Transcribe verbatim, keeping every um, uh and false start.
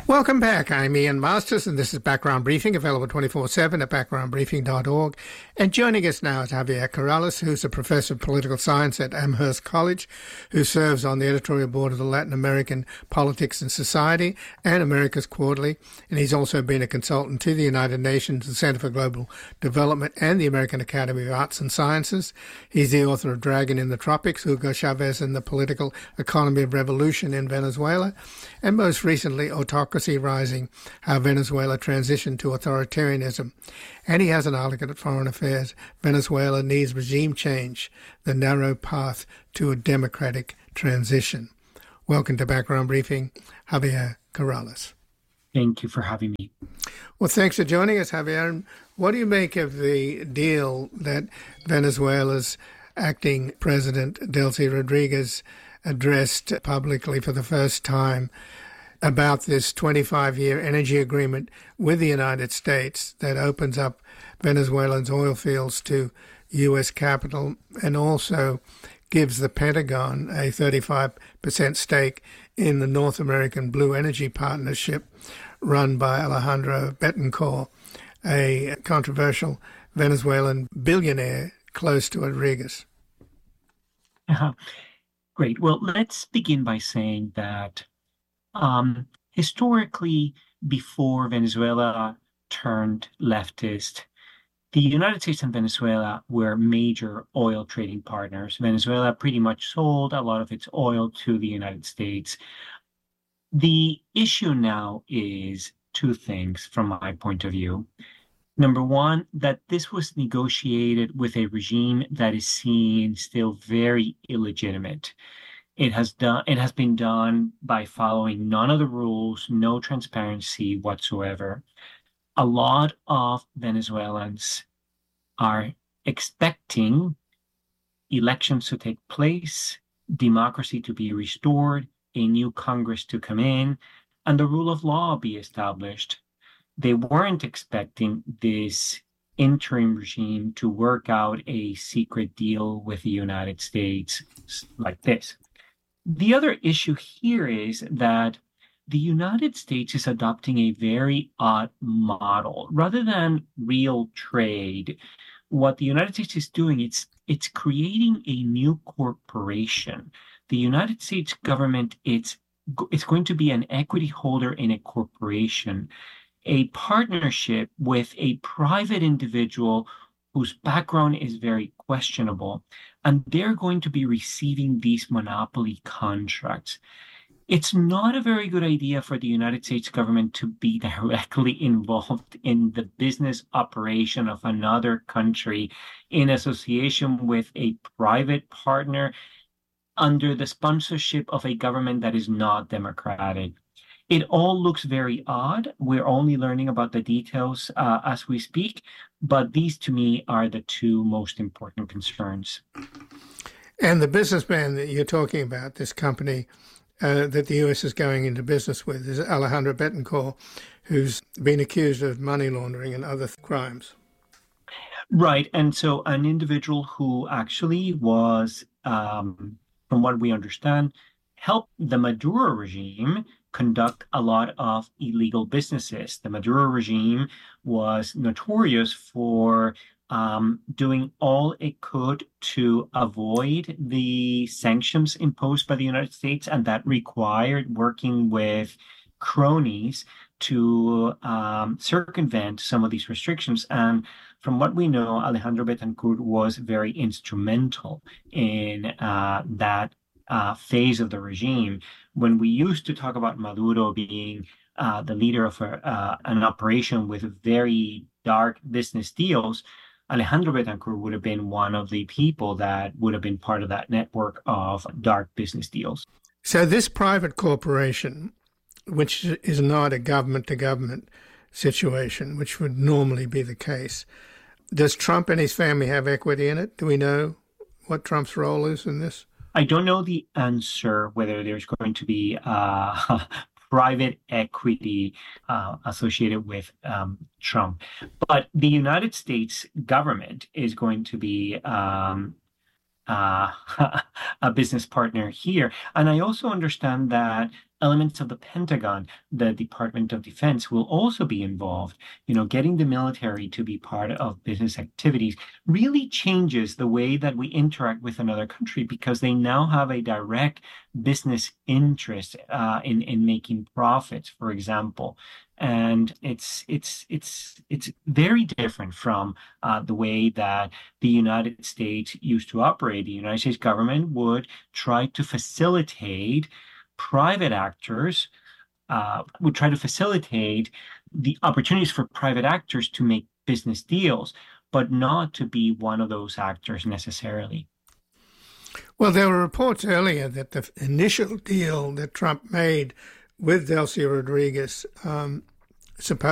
Welcome back. I'm Ian Masters, and this is Background Briefing, available twenty-four seven at background briefing dot org. And joining us now is Javier Corrales, who's a professor of political science at Amherst College, who serves on the editorial board of the Latin American Politics and Society and America's Quarterly. And he's also been a consultant to the United Nations, the Center for Global Development, and the American Academy of Arts and Sciences. He's the author of Dragon in the Tropics, Hugo Chavez and the Political Economy of Revolution in Venezuela, and most recently, Autocracy Rising, How Venezuela Transitioned to Authoritarianism. And he has an article at Foreign Affairs, Venezuela Needs Regime Change, The Narrow Path to a Democratic Transition. Welcome to Background Briefing, Javier Corrales. Thank you for having me. Well, thanks for joining us, Javier. What do you make of the deal that Venezuela's acting president, Delcy Rodriguez, addressed publicly for the first time about this twenty-five-year energy agreement with the United States that opens up Venezuela's oil fields to U S capital and also gives the Pentagon a thirty-five percent stake in the North American Blue Energy Partnership run by Alejandro Betancourt, a controversial Venezuelan billionaire close to Rodriguez? Uh-huh. Great. Well, let's begin by saying that Um, historically, before Venezuela turned leftist, the United States and Venezuela were major oil trading partners. Venezuela pretty much sold a lot of its oil to the United States. The issue now is two things from my point of view. Number one, that this was negotiated with a regime that is seen still very illegitimate. It has done. It has been done by following none of the rules, no transparency whatsoever. A lot of Venezuelans are expecting elections to take place, democracy to be restored, a new Congress to come in, and the rule of law be established. They weren't expecting this interim regime to work out a secret deal with the United States like this. The other issue here is that the United States is adopting a very odd model. Rather than real trade, what the United States is doing, it's it's creating a new corporation. The United States government, it's it's going to be an equity holder in a corporation, a partnership with a private individual whose background is very questionable, and they're going to be receiving these monopoly contracts. It's not a very good idea for the United States government to be directly involved in the business operation of another country in association with a private partner under the sponsorship of a government that is not democratic. It all looks very odd. We're only learning about the details uh, as we speak, but these to me are the two most important concerns. And the businessman that you're talking about, this company uh, that the U S is going into business with, is Alejandro Betancourt, who's been accused of money laundering and other crimes. Right. And so an individual who actually was, um, from what we understand, helped the Maduro regime conduct a lot of illegal businesses. The Maduro regime was notorious for um, doing all it could to avoid the sanctions imposed by the United States, and that required working with cronies to um, circumvent some of these restrictions. And from what we know, Alejandro Betancourt was very instrumental in uh, that Uh, phase of the regime. When we used to talk about Maduro being uh, the leader of a, uh, an operation with very dark business deals, Alejandro Betancourt would have been one of the people that would have been part of that network of dark business deals. So this private corporation, which is not a government-to-government situation, which would normally be the case, does Trump and his family have equity in it? Do we know what Trump's role is in this? I don't know the answer whether there's going to be uh, private equity uh, associated with um, Trump. But the United States government is going to be um, uh, a business partner here. And I also understand that elements of the Pentagon, the Department of Defense, will also be involved. You know, getting the military to be part of business activities really changes the way that we interact with another country, because they now have a direct business interest uh, in in making profits, for example. And it's it's it's it's very different from uh, the way that the United States used to operate. The United States government would try to facilitate private actors, uh, would try to facilitate the opportunities for private actors to make business deals, but not to be one of those actors necessarily. Well, there were reports earlier that the initial deal that Trump made with Delcy Rodriguez um, supposed